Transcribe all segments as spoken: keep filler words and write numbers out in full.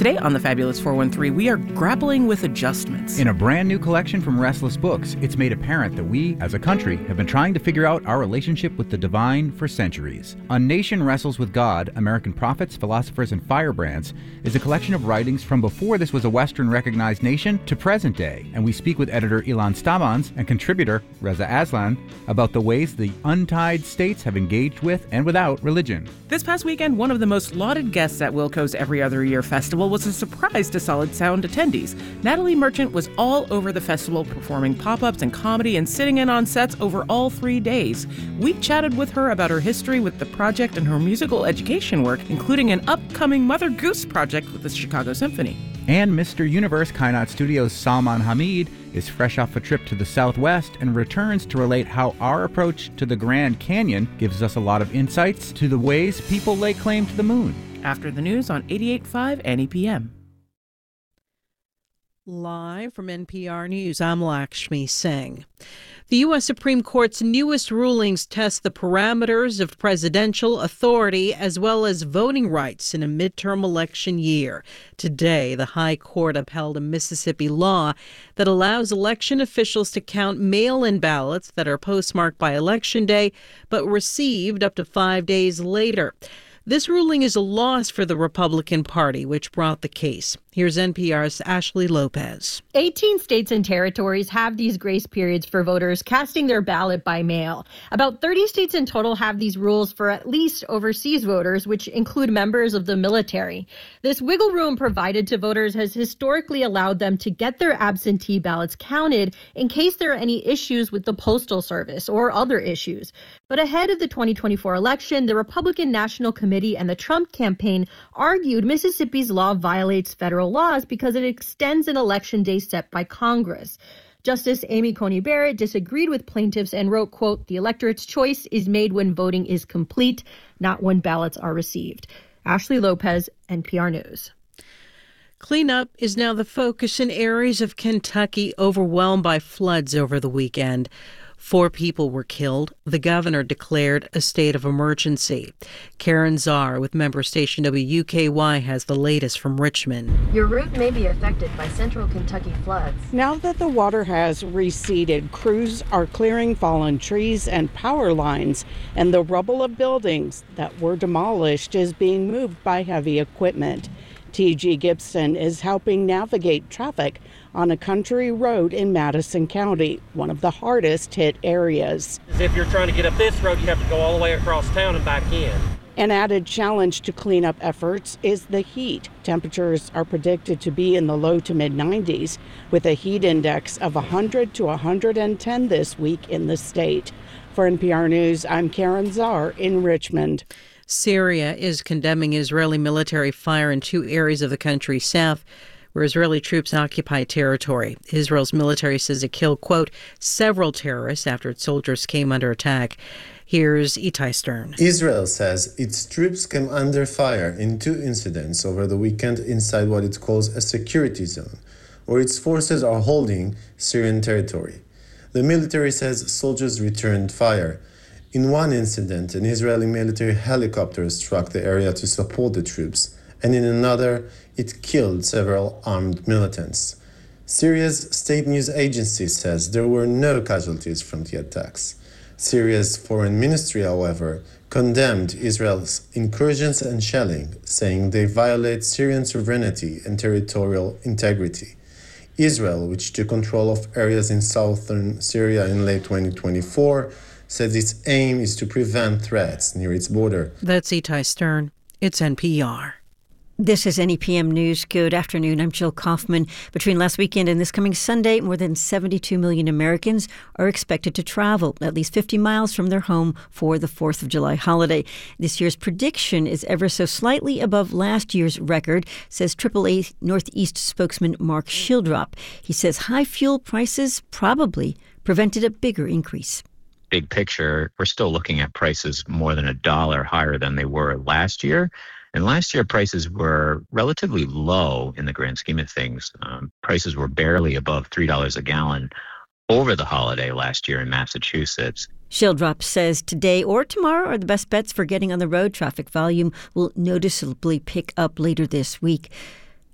Today on the Fabulous four one three, we are grappling with adjustments. In a brand new collection from Restless Books, it's made apparent that we, as a country, have been trying to figure out our relationship with the divine for centuries. A Nation Wrestles with God, American Prophets, Philosophers, and Firebrands is a collection of writings from before this was a Western-recognized nation to present day, and we speak with editor Ilan Stamans and contributor Reza Aslan about the ways the untied states have engaged with and without religion. This past weekend, one of the most lauded guests at Wilco's Every Other Year Festival was a surprise to Solid Sound attendees. Natalie Merchant was all over the festival performing pop-ups and comedy and sitting in on sets over all three days. We chatted with her about her history with the project and her musical education work, including an upcoming Mother Goose project with the Chicago Symphony. And Mister Universe Kainat Studios' Salman Hamid is fresh off a trip to the Southwest and returns to relate how our approach to the Grand Canyon gives us a lot of insights to the ways people lay claim to the moon. After the news on eighty-eight point five N E P M. Live from N P R News, I'm Lakshmi Singh. The U S Supreme Court's newest rulings test the parameters of presidential authority as well as voting rights in a midterm election year. Today, the High Court upheld a Mississippi law that allows election officials to count mail-in ballots that are postmarked by Election Day but received up to five days later. This ruling is a loss for the Republican Party, which brought the case. Here's N P R's Ashley Lopez. eighteen states and territories have these grace periods for voters casting their ballot by mail. About thirty states in total have these rules for at least overseas voters, which include members of the military. This wiggle room provided to voters has historically allowed them to get their absentee ballots counted in case there are any issues with the Postal Service or other issues. But ahead of the twenty twenty-four election, the Republican National Committee and the Trump campaign argued Mississippi's law violates federal laws because it extends an election day set by Congress. Justice Amy Coney Barrett disagreed with plaintiffs and wrote, quote, "The electorate's choice is made when voting is complete, not when ballots are received." Ashley Lopez, N P R News. Cleanup is now the focus in areas of Kentucky overwhelmed by floods over the weekend. Four people were killed. The governor declared a state of emergency. Karen Czar with member station W K Y has the latest from Richmond. Your route may be affected by central Kentucky floods. Now that the water has receded, crews are clearing fallen trees and power lines, and the rubble of buildings that were demolished is being moved by heavy equipment. T G Gibson is helping navigate traffic on a country road in Madison County, one of the hardest hit areas. If you're trying to get up this road, you have to go all the way across town and back in. An added challenge to cleanup efforts is the heat. Temperatures are predicted to be in the low to mid nineties, with a heat index of one hundred to one hundred ten this week in the state. For N P R News, I'm Karen Czar in Richmond. Syria is condemning Israeli military fire in two areas of the country's south where Israeli troops occupy territory. Israel's military says it killed, quote, several terrorists after its soldiers came under attack. Here's Itai Stern. Israel says its troops came under fire in two incidents over the weekend inside what it calls a security zone, where its forces are holding Syrian territory. The military says soldiers returned fire. In one incident, an Israeli military helicopter struck the area to support the troops, and in another, it killed several armed militants. Syria's state news agency says there were no casualties from the attacks. Syria's foreign ministry, however, condemned Israel's incursions and shelling, saying they violate Syrian sovereignty and territorial integrity. Israel, which took control of areas in southern Syria in late twenty twenty-four, says its aim is to prevent threats near its border. That's Itai Stern. It's N P R. This is N E P M News. Good afternoon. I'm Jill Kaufman. Between last weekend and this coming Sunday, more than seventy-two million Americans are expected to travel at least fifty miles from their home for the fourth of July holiday. This year's prediction is ever so slightly above last year's record, says triple A Northeast spokesman Mark Schildrop. He says high fuel prices probably prevented a bigger increase. Big picture, we're still looking at prices more than a dollar higher than they were last year. And last year, prices were relatively low in the grand scheme of things. Um, prices were barely above three dollars a gallon over the holiday last year in Massachusetts. Schildrop says today or tomorrow are the best bets for getting on the road. Traffic volume will noticeably pick up later this week.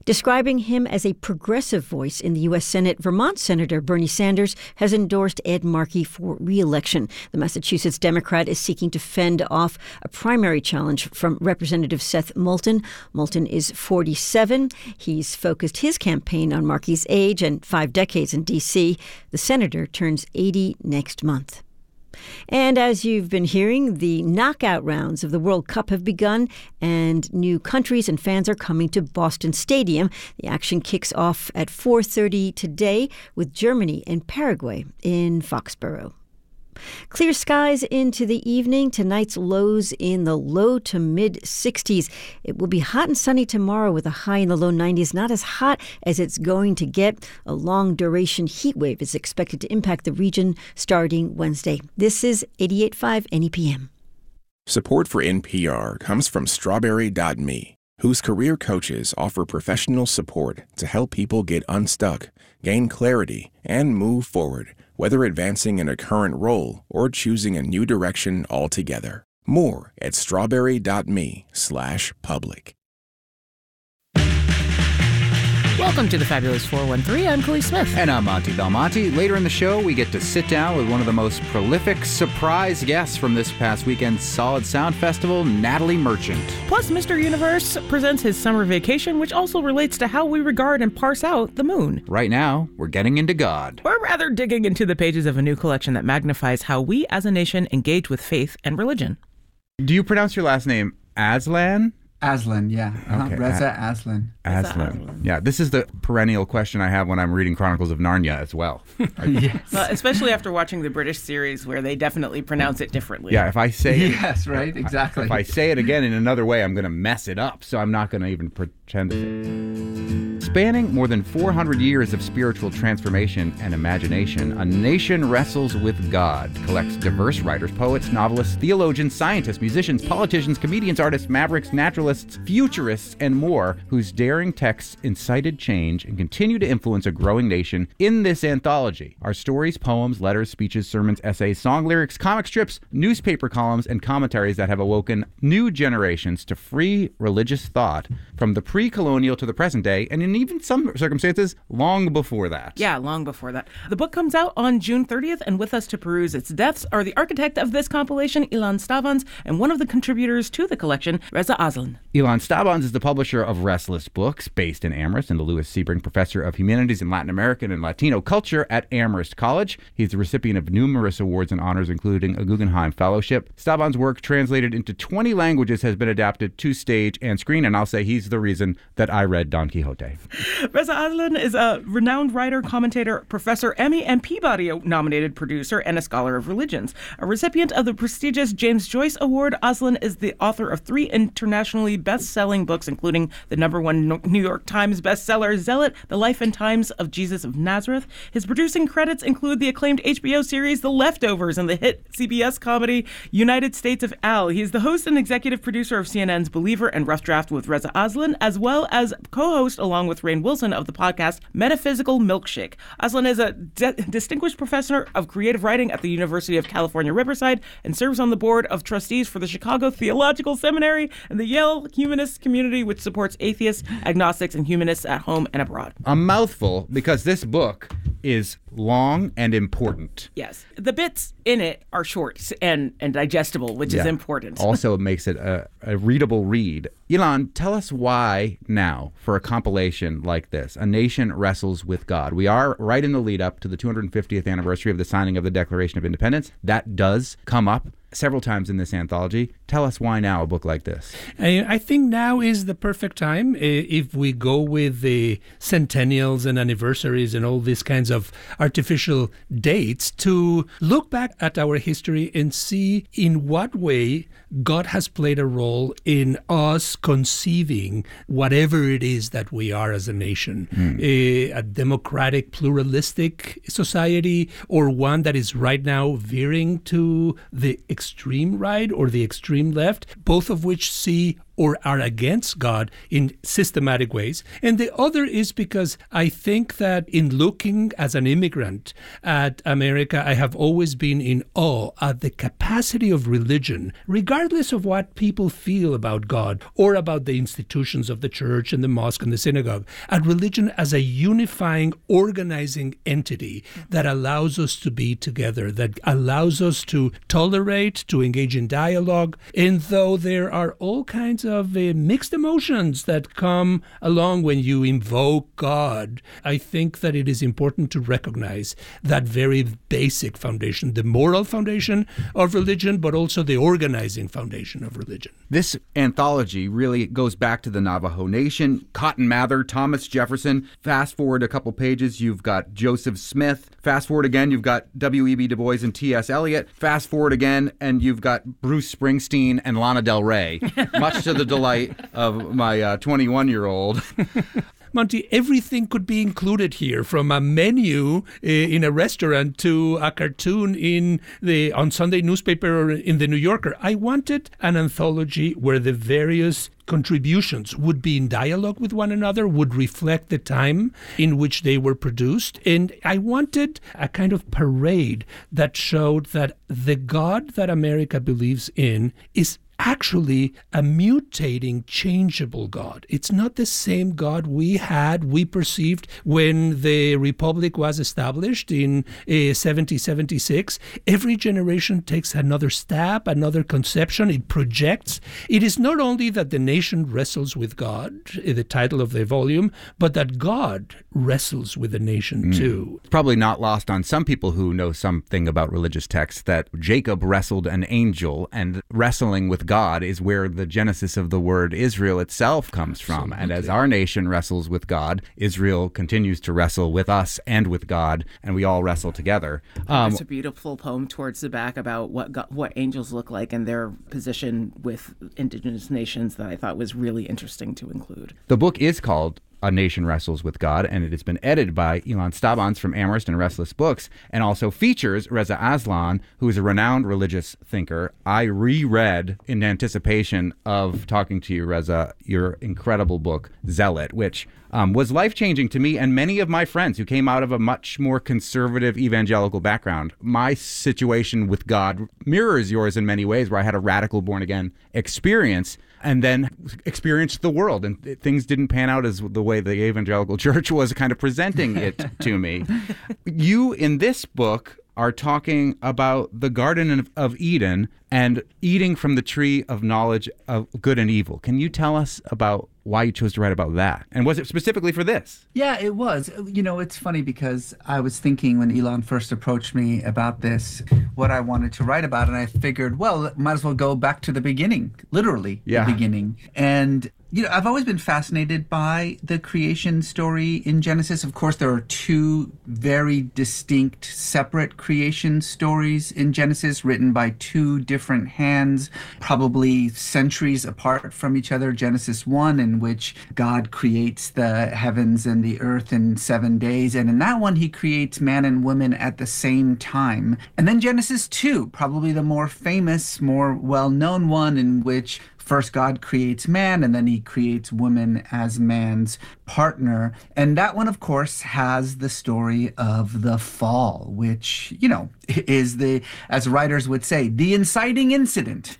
Describing him as a progressive voice in the U S Senate, Vermont Senator Bernie Sanders has endorsed Ed Markey for re-election. The Massachusetts Democrat is seeking to fend off a primary challenge from Representative Seth Moulton. Moulton is forty-seven. He's focused his campaign on Markey's age and five decades in D C. The senator turns eighty next month. And as you've been hearing, the knockout rounds of the World Cup have begun, and new countries and fans are coming to Boston Stadium. The action kicks off at four thirty today with Germany and Paraguay in Foxborough. Clear skies into the evening. Tonight's lows in the low to mid sixties. It will be hot and sunny tomorrow with a high in the low nineties. Not as hot as it's going to get. A long duration heat wave is expected to impact the region starting Wednesday. This is eighty-eight point five N E P M. Support for N P R comes from Strawberry dot me, whose career coaches offer professional support to help people get unstuck, gain clarity, and move forward, whether advancing in a current role or choosing a new direction altogether. More at strawberry dot me slash public. Welcome to the Fabulous four one three. I'm Khalees Smith. And I'm Monty Belmonte. Later in the show, we get to sit down with one of the most prolific surprise guests from this past weekend's Solid Sound Festival, Natalie Merchant. Plus, Mister Universe presents his summer vacation, which also relates to how we regard and parse out the moon. Right now, we're getting into God. We're rather digging into the pages of a new collection that magnifies how we as a nation engage with faith and religion. Do you pronounce your last name Aslan? Aslan, yeah. Okay. Reza Aslan. Aslan. Yeah, this is the perennial question I have when I'm reading Chronicles of Narnia as well. Yes. Well, especially after watching the British series where they definitely pronounce it differently. Yeah, if I say it... Yes, right, exactly. If I say it again in another way, I'm going to mess it up, so I'm not going to even pretend to. Spanning more than four hundred years of spiritual transformation and imagination, A Nation Wrestles with God collects diverse writers, poets, novelists, theologians, scientists, musicians, politicians, comedians, artists, mavericks, naturalists, futurists, and more, whose daring texts incited change and continue to influence a growing nation in this anthology. Our stories, poems, letters, speeches, sermons, essays, song lyrics, comic strips, newspaper columns, and commentaries that have awoken new generations to free religious thought from the pre-colonial to the present day, and in even some circumstances, long before that. Yeah, long before that. The book comes out on June thirtieth, and with us to peruse its depths are the architect of this compilation, Ilan Stavans, and one of the contributors to the collection, Reza Aslan. Ilan Stavans is the publisher of Restless Books, based in Amherst, and the Lewis Sebring Professor of Humanities in Latin American and Latino Culture at Amherst College. He's the recipient of numerous awards and honors, including a Guggenheim Fellowship. Stavans' work, translated into twenty languages, has been adapted to stage and screen, and I'll say he's the reason that I read Don Quixote. Reza Aslan is a renowned writer, commentator, professor, Emmy and Peabody-nominated producer, and a scholar of religions. A recipient of the prestigious James Joyce Award, Aslan is the author of three internationally best-selling books, including the number one New York Times bestseller, Zealot, The Life and Times of Jesus of Nazareth. His producing credits include the acclaimed H B O series The Leftovers and the hit C B S comedy United States of Al. He is the host and executive producer of C N N's Believer and Rough Draft with Reza Aslan, as well as co-host along with Rainn Wilson of the podcast Metaphysical Milkshake. Aslan is a de- distinguished professor of creative writing at the University of California, Riverside, and serves on the board of trustees for the Chicago Theological Seminary and the Yale Humanist Community, which supports atheists, agnostics, and humanists at home and abroad. A mouthful, because this book is long and important. Yes. The bits in it are short and, and digestible, which yeah. is important. Also it makes it a, a readable read. Ilan, tell us why now, for a compilation like this, A Nation Wrestles with God. We are right in the lead up to the two hundred fiftieth anniversary of the signing of the Declaration of Independence. That does come up several times in this anthology. Tell us why now a book like this. I think now is the perfect time. If we go with the centennials and anniversaries and all these kinds of artificial dates, to look back at our history and see in what way God has played a role in us conceiving whatever it is that we are as a nation. Mm. A, a democratic, pluralistic society, or one that is right now veering to the extreme right or the extreme left, both of which see or are against God in systematic ways. And the other is because I think that in looking as an immigrant at America, I have always been in awe at the capacity of religion, regardless regardless of what people feel about God or about the institutions of the church and the mosque and the synagogue, at religion as a unifying, organizing entity that allows us to be together, that allows us to tolerate, to engage in dialogue. And though there are all kinds of uh, mixed emotions that come along when you invoke God, I think that it is important to recognize that very basic foundation, the moral foundation of religion, but also the organizing foundation of religion. This anthology really goes back to the Navajo Nation, Cotton Mather, Thomas Jefferson. Fast forward a couple pages, you've got Joseph Smith. Fast forward again, you've got W E B Du Bois and T S Eliot. Fast forward again, and you've got Bruce Springsteen and Lana Del Rey, much to the delight of my uh, twenty-one-year-old. Monty, everything could be included here, from a menu uh, in a restaurant to a cartoon in the on Sunday newspaper or in the New Yorker. I wanted an anthology where the various contributions would be in dialogue with one another, would reflect the time in which they were produced. And I wanted a kind of parade that showed that the God that America believes in is actually a mutating, changeable God. It's not the same God we had, we perceived when the Republic was established in uh, seventeen seventy-six. Every generation takes another stab, another conception. It projects. It is not only that the nation wrestles with God, uh, the title of the volume, but that God wrestles with the nation mm. too. It's probably not lost on some people who know something about religious texts that Jacob wrestled an angel, and wrestling with God is where the genesis of the word Israel itself comes from. Absolutely. And as our nation wrestles with God, Israel continues to wrestle with us and with God, and we all wrestle together. Um, There's a beautiful poem towards the back about what God, what angels look like and their position with indigenous nations that I thought was really interesting to include. The book is called A Nation Wrestles with God, and it has been edited by Ilan Stabans from Amherst and Restless Books, and also features Reza Aslan, who is a renowned religious thinker. I reread in anticipation of talking to you, Reza, your incredible book, Zealot, which um, was life-changing to me and many of my friends who came out of a much more conservative evangelical background. My situation with God mirrors yours in many ways, where I had a radical born-again experience and then experienced the world, and th- things didn't pan out as the way the evangelical church was kind of presenting it to me. You, in this book, are talking about the Garden of, of Eden and eating from the tree of knowledge of good and evil. Can you tell us about why you chose to write about that? And was it specifically for this? Yeah, it was. You know, it's funny because I was thinking when Ilan first approached me about this, what I wanted to write about, and I figured, well, might as well go back to the beginning, literally yeah. the beginning. And you know, I've always been fascinated by the creation story in Genesis. Of course, there are two very distinct, separate creation stories in Genesis written by two different hands, probably centuries apart from each other. Genesis one, in which God creates the heavens and the earth in seven days. And in that one, he creates man and woman at the same time. And then Genesis two, probably the more famous, more well-known one, in which first God creates man, and then he creates woman as man's partner. And that one, of course, has the story of the fall, which, you know, is the, as writers would say, the inciting incident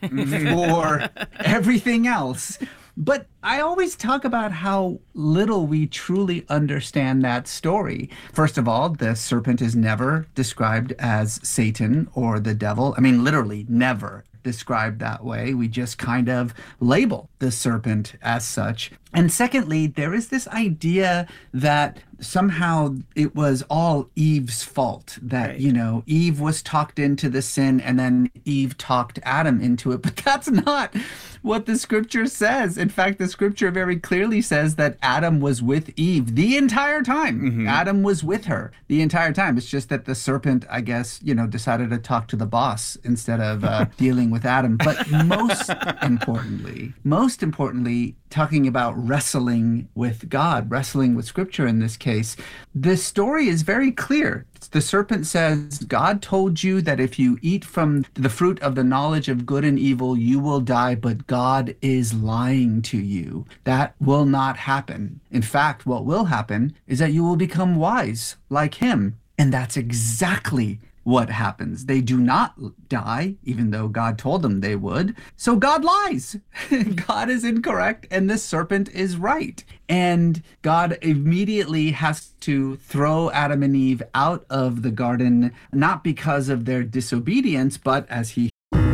for everything else. But I always talk about how little we truly understand that story. First of all, the serpent is never described as Satan or the devil. I mean, literally never described that way. We just kind of label the serpent as such. And secondly, there is this idea that somehow it was all Eve's fault, that, right. you know, Eve was talked into the sin and then Eve talked Adam into it. But that's not what the scripture says. In fact, the scripture very clearly says that Adam was with Eve the entire time. Mm-hmm. Adam was with her the entire time. It's just that the serpent, I guess, you know, decided to talk to the boss instead of uh, dealing with Adam. But most importantly, most importantly, talking about wrestling with God, wrestling with scripture in this case, the story is very clear. The serpent says, God told you that if you eat from the fruit of the knowledge of good and evil, you will die, but God is lying to you. That will not happen. In fact, what will happen is that you will become wise like him. And that's exactly what happens. They do not die, even though God told them they would. So God lies. God is incorrect, and the serpent is right. And God immediately has to throw Adam and Eve out of the garden, not because of their disobedience, but as he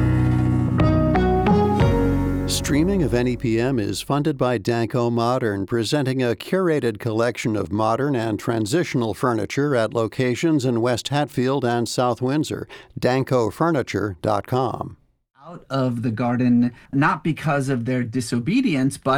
Streaming of N E P M is funded by Danco Modern, presenting a curated collection of modern and transitional furniture at locations in West Hatfield and South Windsor. danco furniture dot com. Out of the garden, not because of their disobedience, but